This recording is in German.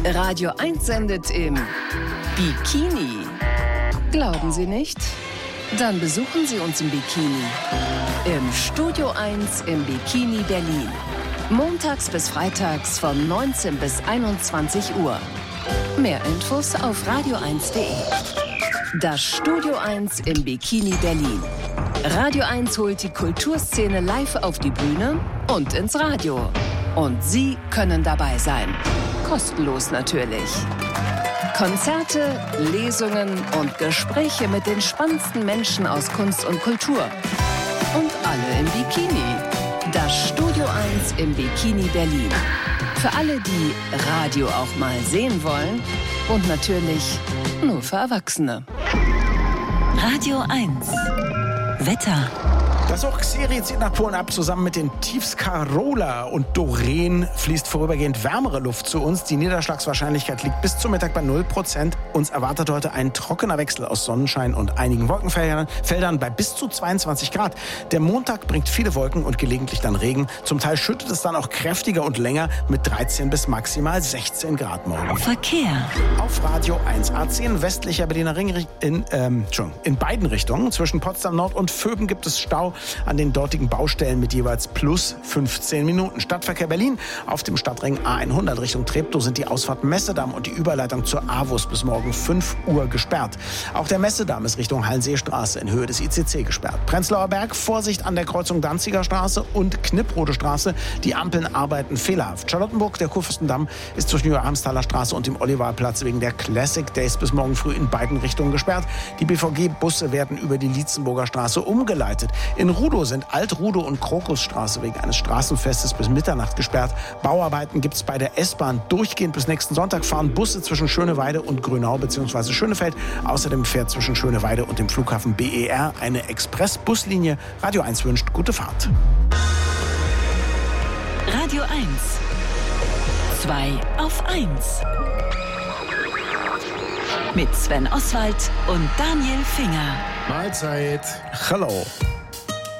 Radio 1 sendet im Bikini. Glauben Sie nicht? Dann besuchen Sie uns im Bikini. Im Studio 1 im Bikini Berlin. Montags bis freitags von 19 bis 21 Uhr. Mehr Infos auf radio1.de. Das Studio 1 im Bikini Berlin. Radio 1 holt die Kulturszene live auf die Bühne und ins Radio. Und Sie können dabei sein. Kostenlos natürlich. Konzerte, Lesungen und Gespräche mit den spannendsten Menschen aus Kunst und Kultur. Und alle im Bikini. Das Studio 1 im Bikini Berlin. Für alle, die Radio auch mal sehen wollen. Und natürlich nur für Erwachsene. Radio 1. Wetter. Das Hochxeri zieht nach Polen ab. Zusammen mit den Tiefs Carola und Doreen fließt vorübergehend wärmere Luft zu uns. Die Niederschlagswahrscheinlichkeit liegt bis zum Mittag bei 0%. Uns erwartet heute ein trockener Wechsel aus Sonnenschein und einigen Wolkenfeldern bei bis zu 22 Grad. Der Montag bringt viele Wolken und gelegentlich dann Regen. Zum Teil schüttet es dann auch kräftiger und länger mit 13 bis maximal 16 Grad morgen. Verkehr. Auf Radio 1 A10 westlicher Berliner Ring in beiden Richtungen. Zwischen Potsdam Nord und Vöben gibt es Stau an den dortigen Baustellen mit jeweils plus 15 Minuten. Stadtverkehr Berlin auf dem Stadtring A100 Richtung Treptow sind die Ausfahrt Messedamm und die Überleitung zur AWUS bis morgen 5 Uhr gesperrt. Auch der Messedamm ist Richtung Hallenseestraße in Höhe des ICC gesperrt. Prenzlauer Berg, Vorsicht an der Kreuzung Danziger Straße und Knipprode Straße. Die Ampeln arbeiten fehlerhaft. Charlottenburg, der Kurfürstendamm ist zwischen Joachimsthaler Straße und dem Olivarplatz wegen der Classic Days bis morgen früh in beiden Richtungen gesperrt. Die BVG-Busse werden über die Lietzenburger Straße umgeleitet. In Rudow sind Alt-Rudow und Krokusstraße wegen eines Straßenfestes bis Mitternacht gesperrt. Bauarbeiten gibt es bei der S-Bahn durchgehend bis nächsten Sonntag. Fahren Busse zwischen Schöneweide und Grünau bzw. Schönefeld. Außerdem fährt zwischen Schöneweide und dem Flughafen BER eine Express-Buslinie. Radio 1 wünscht gute Fahrt. Radio 1. 2 auf 1. Mit Sven Oswald und Daniel Finger. Mahlzeit. Hello.